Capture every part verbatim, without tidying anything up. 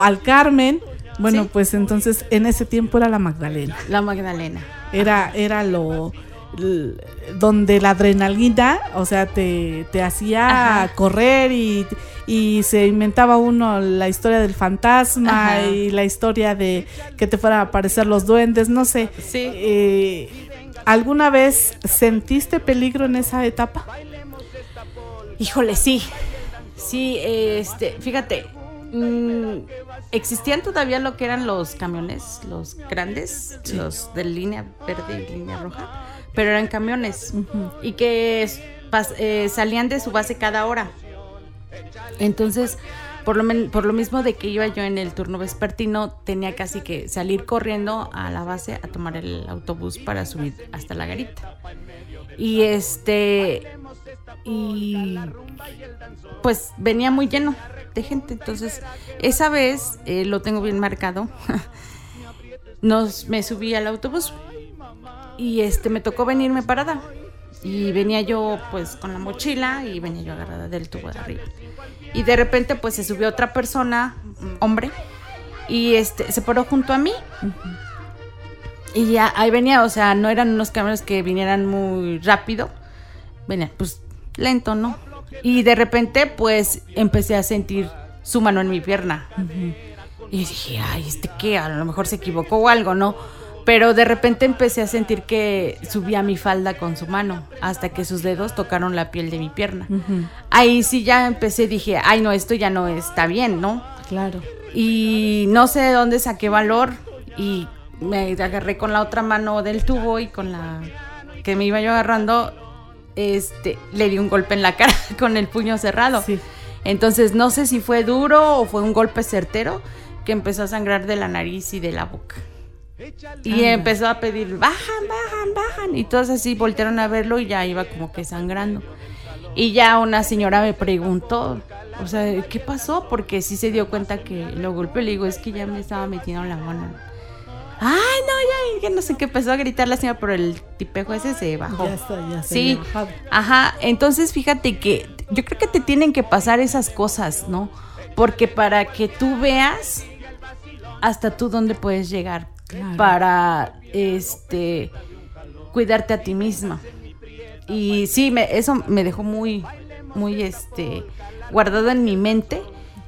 al Carmen. Bueno, ¿Sí? pues entonces en ese tiempo era la Magdalena. La Magdalena. Era, era lo l- donde la adrenalina, o sea, te, te hacía Ajá. correr y, y se inventaba uno la historia del fantasma. Ajá. Y la historia de que te fueran a aparecer los duendes, no sé. Sí. Eh, ¿alguna vez sentiste peligro en esa etapa? Híjole, sí. Sí, este, fíjate, mmm, existían todavía lo que eran los camiones, los grandes, Sí. los de línea verde y línea roja, pero eran camiones Uh-huh. y que pas, eh, salían de su base cada hora. Entonces, por lo, men, por lo mismo de que iba yo en el turno vespertino, tenía casi que salir corriendo a la base a tomar el autobús para subir hasta la garita. Y este, y pues venía muy lleno de gente. Entonces, esa vez, eh, lo tengo bien marcado, nos, me subí al autobús y este me tocó venirme parada. Y venía yo pues con la mochila y venía yo agarrada del tubo de arriba. Y de repente pues se subió otra persona, hombre, y este se paró junto a mí. Uh-huh. Y ya ahí venía, o sea, no eran unos camiones que vinieran muy rápido, venían pues lento, ¿no? Y de repente pues empecé a sentir su mano en mi pierna. Uh-huh. Y dije, ay, ¿este qué? A lo mejor se equivocó o algo, ¿no? Pero de repente empecé a sentir que subía mi falda con su mano hasta que sus dedos tocaron la piel de mi pierna. Uh-huh. Ahí sí ya empecé, dije, ay, no, esto ya no está bien, ¿no? Claro. Y no sé de dónde saqué valor y me agarré con la otra mano del tubo y con la que me iba yo agarrando, este, le di un golpe en la cara con el puño cerrado. Sí. Entonces no sé si fue duro o fue un golpe certero que empezó a sangrar de la nariz y de la boca. Y Anda. empezó a pedir, bajan, bajan, bajan. Y todos así voltearon a verlo y ya iba como que sangrando. Y ya una señora me preguntó, o sea, ¿qué pasó? Porque sí se dio cuenta que lo golpeé. Le digo, es que ya me estaba metiendo la mano. Ay, no, ya, ya no sé qué empezó a gritar la señora, pero el tipejo ese se bajó. Ya está, ya se Sí, había bajado. ajá. Entonces fíjate que yo creo que te tienen que pasar esas cosas, ¿no? Porque para que tú veas hasta tú dónde puedes llegar. Claro. Para este cuidarte a ti misma. Y sí, me, eso me dejó muy, muy este guardado en mi mente.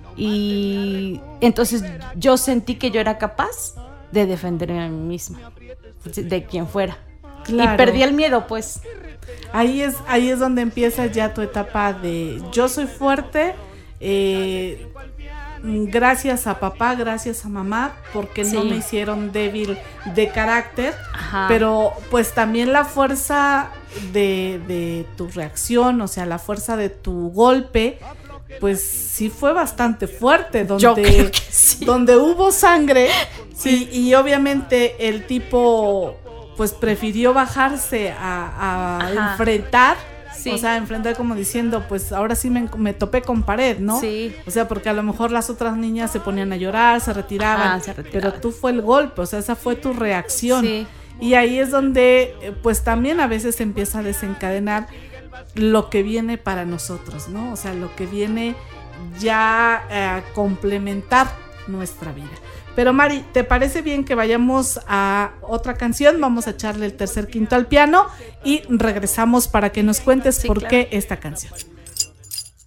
Y entonces yo sentí que yo era capaz de defenderme a mí misma, de quien fuera. Claro. Y perdí el miedo, pues. Ahí es, ahí es donde empieza ya tu etapa de yo soy fuerte, eh, gracias a papá, gracias a mamá, porque sí. no me hicieron débil de carácter. Ajá. Pero pues también la fuerza de, de tu reacción, o sea, la fuerza de tu golpe, pues sí fue bastante fuerte, donde, Yo creo que sí. donde hubo sangre. Sí. Y, y obviamente el tipo pues prefirió bajarse a, a enfrentar. Sí. O sea, enfrentar como diciendo, pues ahora sí me, me topé con pared, ¿no? Sí. O sea, porque a lo mejor las otras niñas se ponían a llorar, se retiraban, Ajá, se retiraban. Pero tú fue el golpe, o sea, esa fue tu reacción. Sí. Y ahí es donde, pues también a veces se empieza a desencadenar lo que viene para nosotros, ¿no? O sea, lo que viene ya a complementar nuestra vida. Pero Mari, ¿te parece bien que vayamos a otra canción? Vamos a echarle el tercer quinto al piano y regresamos para que nos cuentes sí, por claro. qué esta canción.